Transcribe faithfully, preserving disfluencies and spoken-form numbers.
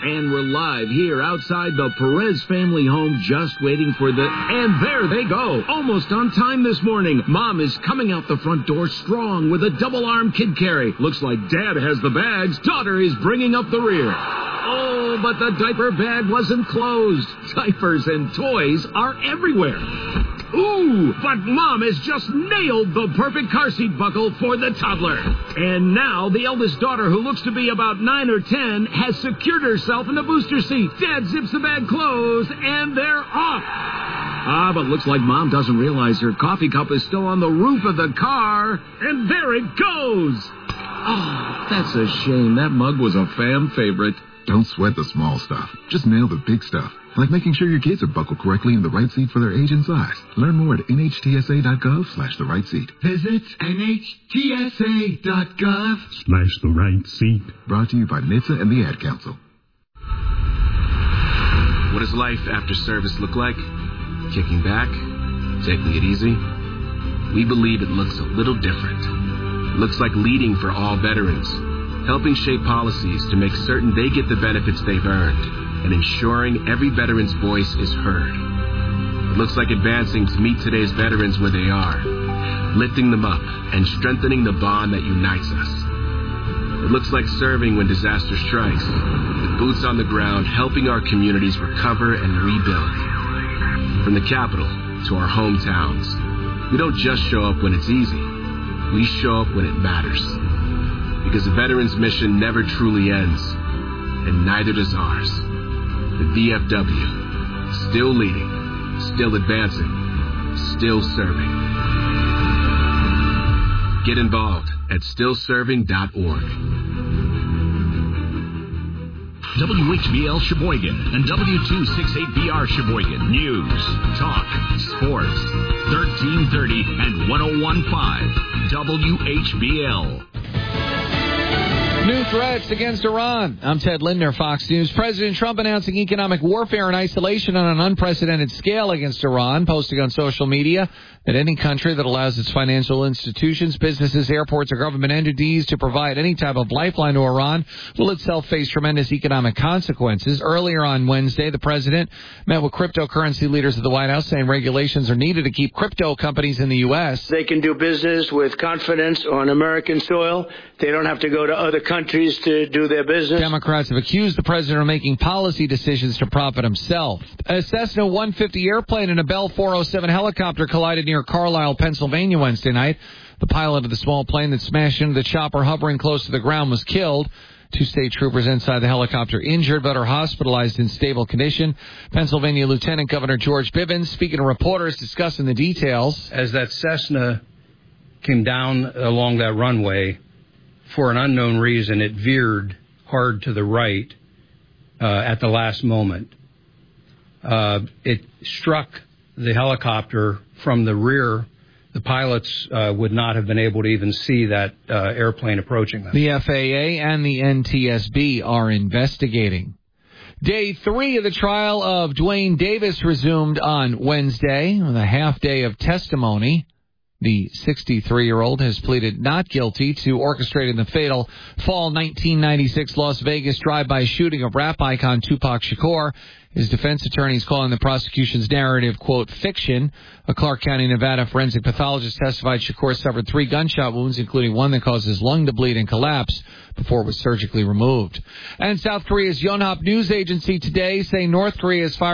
And we're live here outside the Perez family home, just waiting for the... And there they go, almost on time this morning. Mom is coming out the front door strong with a double-arm kid carry. Looks like Dad has the bags. Daughter is bringing up the rear. Oh, but the diaper bag wasn't closed. Diapers and toys are everywhere. Ooh, but Mom has just nailed the perfect car seat buckle for the toddler. And now the eldest daughter, who looks to be about nine or ten, has secured herself in the booster seat. Dad zips the bag closed, and they're off. Ah, but looks like Mom doesn't realize her coffee cup is still on the roof of the car. And there it goes. Oh, that's a shame. That mug was a fam favorite. Don't sweat the small stuff. Just nail the big stuff. Like making sure your kids are buckled correctly in the right seat for their age and size. Learn more at nhtsa.gov slash the right seat. Visit nhtsa.gov slash the right seat. Brought to you by N H T S A and the Ad Council. What does life after service look like? Kicking back? Taking it easy? We believe it looks a little different. It looks like leading for all veterans, helping shape policies to make certain they get the benefits they've earned, and ensuring every veteran's voice is heard. It looks like advancing to meet today's veterans where they are, lifting them up and strengthening the bond that unites us. It looks like serving when disaster strikes, with boots on the ground, helping our communities recover and rebuild. From the capital to our hometowns, we don't just show up when it's easy. We show up when it matters. Because the veteran's mission never truly ends, and neither does ours. The V F W, still leading, still advancing, still serving. Get involved at still serving dot org. W H B L Sheboygan and W two sixty-eight B R Sheboygan. News, talk, sports. thirteen thirty and one oh one point five W H B L. New threats against Iran. I'm Ted Lindner, Fox News. President Trump announcing economic warfare and isolation on an unprecedented scale against Iran, posting on social media that any country that allows its financial institutions, businesses, airports, or government entities to provide any type of lifeline to Iran will itself face tremendous economic consequences. Earlier on Wednesday, the president met with cryptocurrency leaders at the White House, saying regulations are needed to keep crypto companies in the U S. They can do business with confidence on American soil. They don't have to go to other countries to do their business. Democrats have accused the president of making policy decisions to profit himself. A Cessna one fifty airplane and a Bell four oh seven helicopter collided near Carlisle, Pennsylvania Wednesday night. The pilot of the small plane that smashed into the chopper hovering close to the ground was killed. Two state troopers inside the helicopter injured but are hospitalized in stable condition. Pennsylvania Lieutenant Governor George Bivens speaking to reporters discussing the details. As that Cessna came down along that runway, for an unknown reason, it veered hard to the right uh, at the last moment. Uh, it struck the helicopter from the rear. The pilots uh, would not have been able to even see that uh, airplane approaching them. The F A A and the N T S B are investigating. Day three of the trial of Dwayne Davis resumed on Wednesday with a half day of testimony. The sixty-three-year-old has pleaded not guilty to orchestrating the fatal fall nineteen ninety-six Las Vegas drive-by shooting of rap icon Tupac Shakur. His defense attorney is calling the prosecution's narrative, quote, fiction. A Clark County, Nevada forensic pathologist testified Shakur suffered three gunshot wounds, including one that caused his lung to bleed and collapse before it was surgically removed. And South Korea's Yonhap news agency today saying North Korea is firing